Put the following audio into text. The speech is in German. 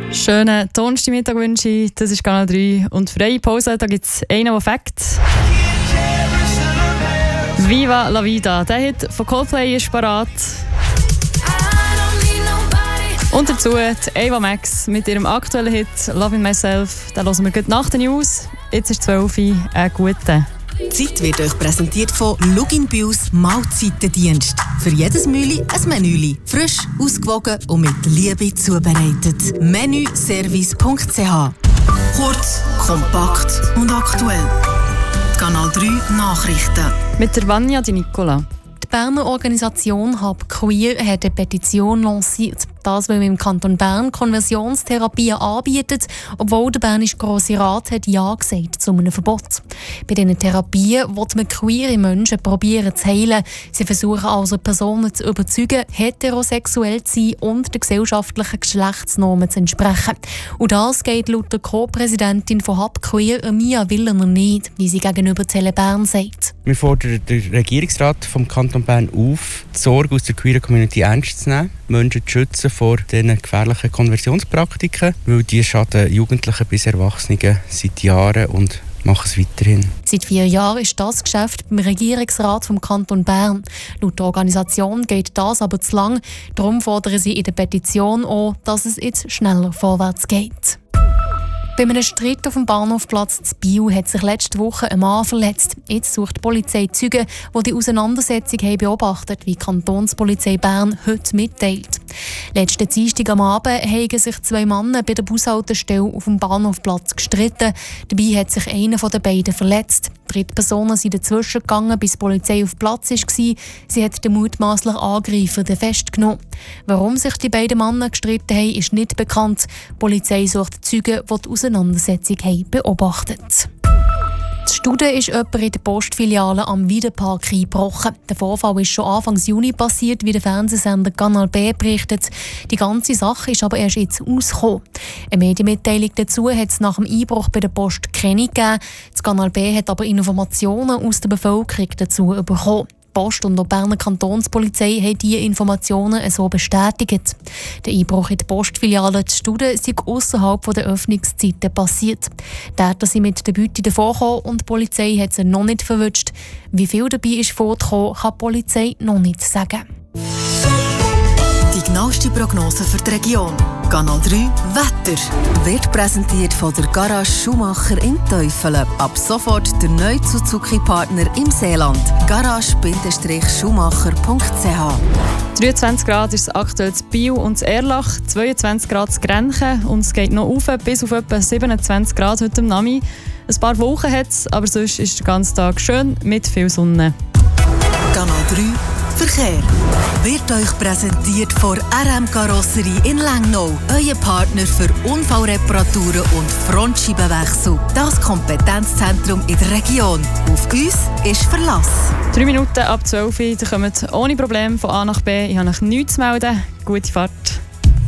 Schönen Donnerstagmittag wünsche ich. Das ist Kanal 3 und freie Pause. Da gibt es einen, der Facts. Viva la Vida. Der Hit von Coldplay ist parat. Und dazu die Ava Max mit ihrem aktuellen Hit Loving Myself. Den hören wir gleich nach den News. Jetzt ist 12 Uhr. Einen guten. Die Zeit wird euch präsentiert von Lugin Bios Mahlzeitendienst. Für jedes Mühli ein Menüli. Frisch, ausgewogen und mit Liebe zubereitet. Menüservice.ch. Kurz, kompakt und aktuell. Die Kanal 3 Nachrichten. Mit der Vanja Di Nicola. Die Berner Organisation Hub Queer hat eine Petition lanciert. Das, weil man im Kanton Bern Konversionstherapien anbietet, obwohl der Bernische Grosse Rat hat Ja gesagt zu einem Verbot. Bei diesen Therapien will man queere Menschen probieren zu heilen. Sie versuchen also Personen zu überzeugen, heterosexuell zu sein und den gesellschaftlichen Geschlechtsnormen zu entsprechen. Und das geht laut der Co-Präsidentin von Hub Queer, Mia Willener, nicht, wie sie gegenüber Tele Bern sagt. Wir fordern den Regierungsrat vom Kanton Bern auf, die Sorge aus der queeren Community ernst zu nehmen, Menschen zu schützen vor diesen gefährlichen Konversionspraktiken, weil die schaden Jugendlichen bis Erwachsenen seit Jahren und machen es weiterhin. Seit 4 Jahren ist das Geschäft beim Regierungsrat vom Kanton Bern. Laut der Organisation geht das aber zu lang. Darum fordern sie in der Petition auch, dass es jetzt schneller vorwärts geht. Bei einem Streit auf dem Bahnhofplatz in Biel hat sich letzte Woche ein Mann verletzt. Jetzt sucht die Polizei Zeugen, die die Auseinandersetzung beobachtet, wie die Kantonspolizei Bern heute mitteilt. Letzten Dienstag am Abend haben sich 2 Männer bei der Bushaltestelle auf dem Bahnhofplatz gestritten. Dabei hat sich einer der beiden verletzt. 3 Personen sind dazwischen gegangen, bis die Polizei auf Platz war. Sie hat den mutmaßlichen Angreifer festgenommen. Warum sich die beiden Männer gestritten haben, ist nicht bekannt. Die Polizei sucht Zeugen, die die Auseinandersetzung beobachtet haben. Die Studie ist jemand in der Postfiliale am Wiedepark eingebrochen. Der Vorfall ist schon Anfang Juni passiert, wie der Fernsehsender Kanal B berichtet. Die ganze Sache ist aber erst jetzt rausgekommen. Eine Medienmitteilung dazu hat es nach dem Einbruch bei der Post keine gegeben. Das Kanal B hat aber Informationen aus der Bevölkerung dazu bekommen. Die Post und die Berner Kantonspolizei haben diese Informationen so bestätigt. Der Einbruch in die Postfiliale der Studie sei ausserhalb der Öffnungszeiten passiert. Die Täter sind mit der Beute davongekommen und die Polizei hat sie noch nicht verwünscht. Wie viel dabei ist vorgekommen, kann die Polizei noch nicht sagen. Die genaueste Prognose für die Region. Kanal 3 Wetter wird präsentiert von der Garage Schumacher in Teufelen. Ab sofort der neue Suzuki-Partner im Seeland. Garage-schumacher.ch. 23 Grad ist es aktuell in Biel und in Erlach, 22 Grad in Grenchen und es geht noch auf bis auf etwa 27 Grad heute am Nami. Ein paar Wolken hat es, aber sonst ist der ganze Tag schön mit viel Sonne. Kanal 3 Verkehr wird euch präsentiert von RM Karosserie in Lengnau. Euer Partner für Unfallreparaturen und Frontscheibenwechsel. Das Kompetenzzentrum in der Region. Auf uns ist Verlass. 3 Minuten ab 12 Uhr, ihr kommt ohne Probleme von A nach B. Ich habe noch nichts zu melden. Gute Fahrt.